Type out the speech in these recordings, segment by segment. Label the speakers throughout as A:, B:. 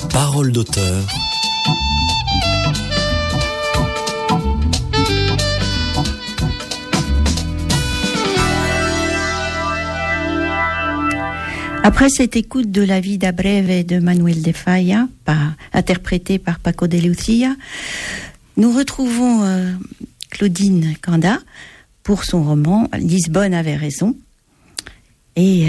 A: Parole d'auteur.
B: Après cette écoute de La Vida Breve de Manuel de Falla, interprétée par Paco de Lucia, nous retrouvons Claudine Canda pour son roman « Lisbonne avait raison ». Et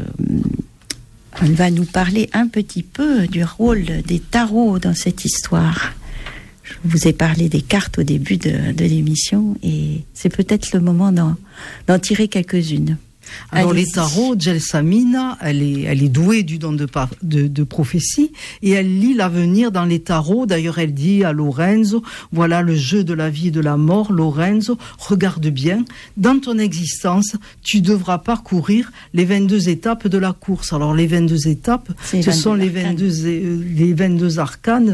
B: elle va nous parler un petit peu du rôle des tarots dans cette histoire. Je vous ai parlé des cartes au début de l'émission et c'est peut-être le moment d'en tirer quelques-unes.
C: Alors
B: allez-y.
C: les tarots, Gelsamina, elle est douée du don de prophétie et elle lit l'avenir dans les tarots. D'ailleurs, elle dit à Lorenzo, voilà le jeu de la vie et de la mort. Lorenzo, regarde bien, dans ton existence, tu devras parcourir les 22 étapes de la course. Alors les 22 étapes, ce sont les 22 arcanes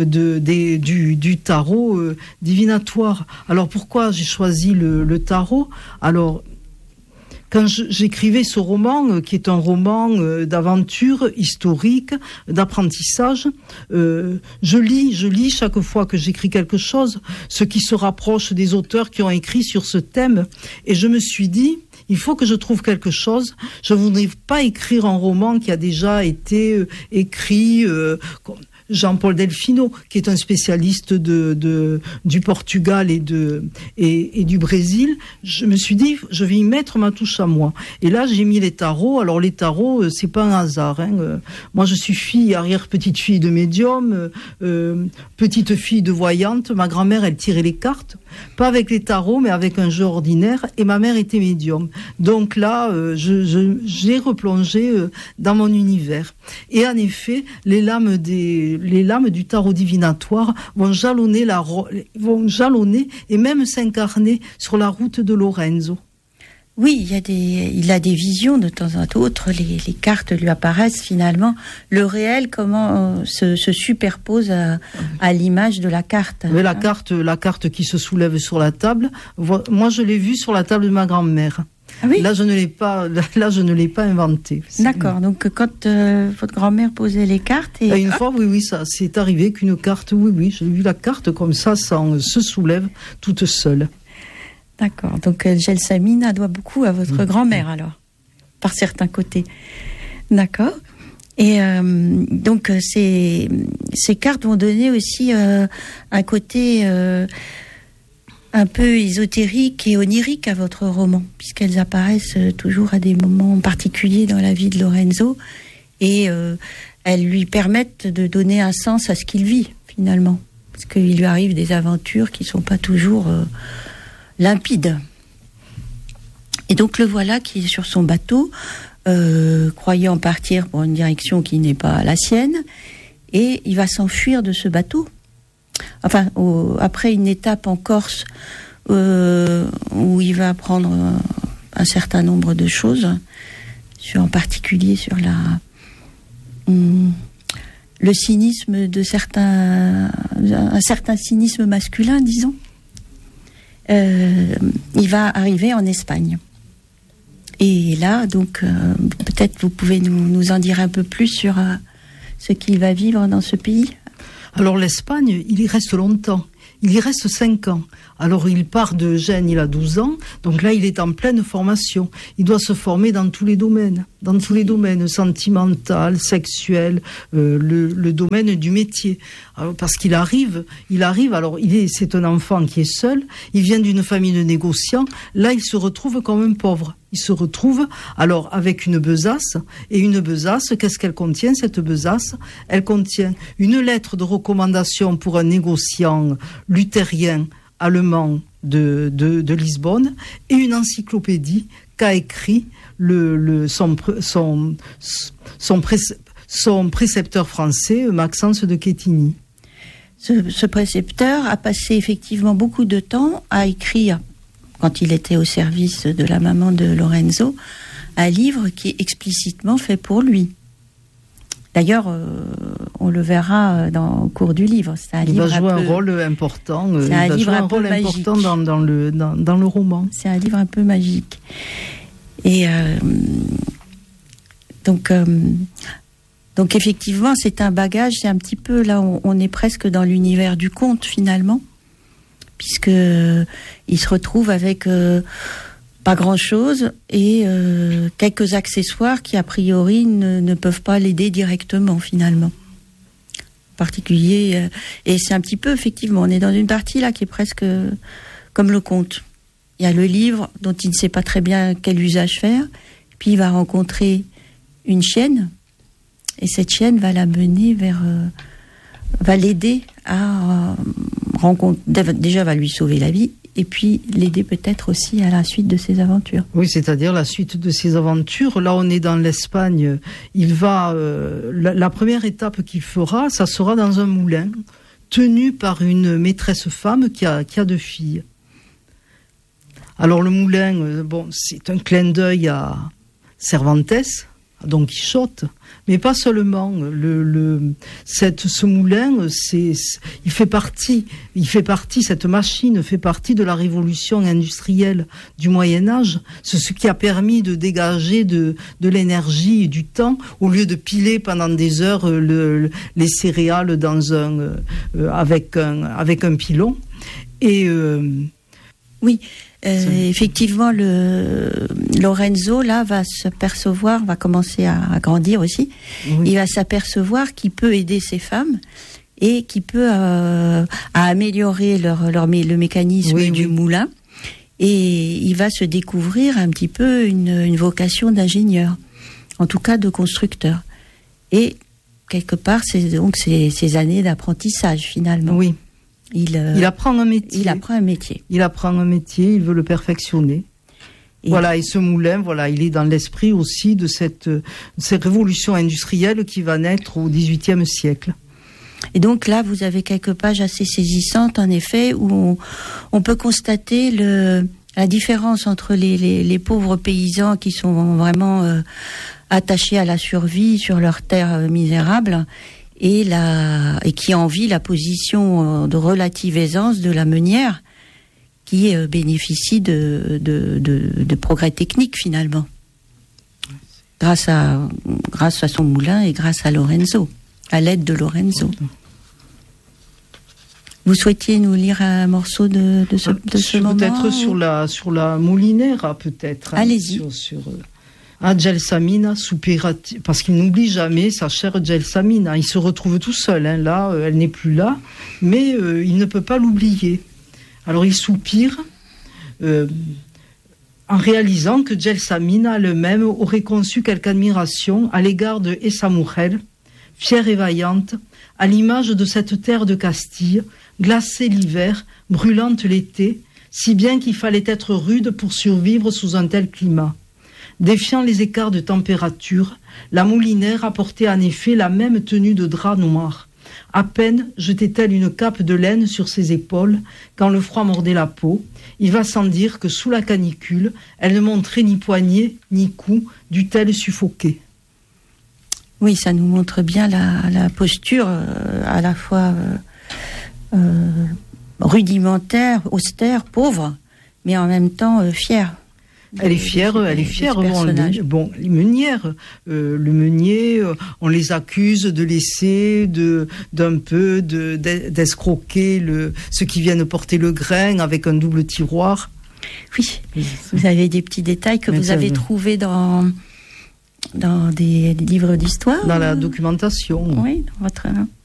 C: du tarot divinatoire. Alors pourquoi j'ai choisi le tarot ? Alors quand j'écrivais ce roman, qui est un roman d'aventure historique, d'apprentissage, je lis chaque fois que j'écris quelque chose, ce qui se rapproche des auteurs qui ont écrit sur ce thème. Et je me suis dit, il faut que je trouve quelque chose. Je ne voudrais pas écrire un roman qui a déjà été écrit Jean-Paul Delfino, qui est un spécialiste du Portugal et du Brésil. Je me suis dit, je vais y mettre ma touche à moi. Et là, j'ai mis les tarots. Alors, les tarots, c'est pas un hasard. Moi, je suis arrière-petite-fille de médium, petite-fille de voyante. Ma grand-mère, elle tirait les cartes. Pas avec les tarots, mais avec un jeu ordinaire. Et ma mère était médium. Donc là, j'ai replongé dans mon univers. Et en effet, les lames du tarot divinatoire vont jalonner et même s'incarner sur la route de Lorenzo.
B: Oui, il a des visions de temps en temps. Les cartes lui apparaissent finalement. Le réel, comment se superpose à l'image de la carte.
C: Mais la carte qui se soulève sur la table, moi je l'ai vue sur la table de ma grand-mère.
B: Ah oui ?
C: Là, je ne l'ai pas inventé.
B: D'accord. Donc, quand votre grand-mère posait les cartes et
C: une fois, oui, ça c'est arrivé qu'une carte, oui, j'ai vu la carte comme ça se soulève toute seule.
B: D'accord. Donc, Gelsamina doit beaucoup à votre grand-mère alors, par certains côtés. D'accord. Et donc, ces cartes vont donner aussi un côté un peu ésotérique et onirique à votre roman, puisqu'elles apparaissent toujours à des moments particuliers dans la vie de Lorenzo, et elles lui permettent de donner un sens à ce qu'il vit, finalement, parce qu'il lui arrive des aventures qui ne sont pas toujours limpides. Et donc le voilà qui est sur son bateau, croyant partir pour une direction qui n'est pas la sienne, et il va s'enfuir de ce bateau. Enfin, après une étape en Corse où il va apprendre un certain nombre de choses, en particulier sur le cynisme un certain cynisme masculin, disons. Il va arriver en Espagne. Et là, donc, peut-être vous pouvez nous en dire un peu plus sur ce qu'il va vivre dans ce pays.
C: Alors l'Espagne, il y reste longtemps. Il y reste 5 ans. Alors il part de Gênes, il a 12 ans. Donc là, il est en pleine formation. Il doit se former dans tous les domaines. Dans tous les domaines, sentimental, sexuel, le domaine du métier. Alors, parce qu'il arrive, alors c'est un enfant qui est seul. Il vient d'une famille de négociants. Là, il se retrouve comme un pauvre. Il se retrouve alors avec une besace. Et une besace, qu'est-ce qu'elle contient, cette besace ? Elle contient une lettre de recommandation pour un négociant luthérien allemand de Lisbonne et une encyclopédie qu'a écrit son précepteur français, Maxence de Quetigny.
B: Ce précepteur a passé effectivement beaucoup de temps à écrire, quand il était au service de la maman de Lorenzo, un livre qui est explicitement fait pour lui. D'ailleurs, on le verra au cours du livre.
C: Il va jouer un rôle important.
B: C'est un livre un peu magique
C: dans le roman.
B: C'est un livre un peu magique. Et donc, Donc effectivement, c'est un bagage, c'est un petit peu, là, on est presque dans l'univers du conte, finalement, puisque il se retrouve avec pas grand-chose et quelques accessoires qui, a priori, ne peuvent pas l'aider directement, finalement. En particulier, et c'est un petit peu, effectivement, on est dans une partie, là, qui est presque comme le conte. Il y a le livre dont il ne sait pas très bien quel usage faire, puis il va rencontrer une chienne, et cette chienne va l'amener va l'aider à rencontrer, déjà va lui sauver la vie, et puis l'aider peut-être aussi à la suite de ses aventures.
C: Oui, c'est-à-dire la suite de ses aventures. Là, on est dans l'Espagne. Il va, la première étape qu'il fera, ça sera dans un moulin, tenu par une maîtresse femme qui a 2 filles. Alors le moulin, c'est un clin d'œil à Cervantes, à Don Quichotte, mais pas seulement. Ce moulin, il fait partie, cette machine fait partie de la révolution industrielle du Moyen-Âge. C'est ce qui a permis de dégager de l'énergie et du temps, au lieu de piler pendant des heures les céréales avec un pilon. Et
B: oui. Effectivement, Lorenzo là va commencer à grandir aussi. Oui. Il va s'apercevoir qu'il peut aider ces femmes et qu'il peut à améliorer le mécanisme du moulin. Et il va se découvrir un petit peu une vocation d'ingénieur, en tout cas de constructeur. Et quelque part, c'est donc ces années d'apprentissage finalement.
C: Oui. Il apprend un métier. Il veut le perfectionner. Et ce moulin, il est dans l'esprit aussi de cette révolution industrielle qui va naître au XVIIIe siècle.
B: Et donc là, vous avez quelques pages assez saisissantes, en effet, où on peut constater la différence entre les pauvres paysans qui sont vraiment attachés à la survie sur leurs terres misérables, et qui envie la position de relative aisance de la meunière, qui bénéficie de progrès techniques finalement, grâce à son moulin et grâce à Lorenzo, à l'aide de Lorenzo. Vous souhaitiez nous lire un morceau de ce moment?
C: Peut-être sur la Molinera, peut-être.
B: Allez-y.
C: Gelsamina soupira, parce qu'il n'oublie jamais sa chère Gelsamina. Il se retrouve tout seul, là, elle n'est plus là, mais il ne peut pas l'oublier. Alors il soupire en réalisant que Gelsamina elle-même aurait conçu quelque admiration à l'égard de Essa Mujer, fière et vaillante, à l'image de cette terre de Castille, glacée l'hiver, brûlante l'été, si bien qu'il fallait être rude pour survivre sous un tel climat. Défiant les écarts de température, la moulinère apportait en effet la même tenue de drap noir. À peine jetait-elle une cape de laine sur ses épaules quand le froid mordait la peau. Il va sans dire que sous la canicule, elle ne montrait ni poignée ni cou, dût-elle suffoquer.
B: Oui, ça nous montre bien la posture à la fois rudimentaire, austère, pauvre, mais en même temps fière.
C: Elle est fière. Les meunières, le meunier, on les accuse de laisser, d'escroquer ceux qui viennent porter le grain avec un double tiroir.
B: Oui, vous avez des petits détails que vous avez trouvés dans des livres d'histoire.
C: Dans la documentation.
B: Oui, dans votre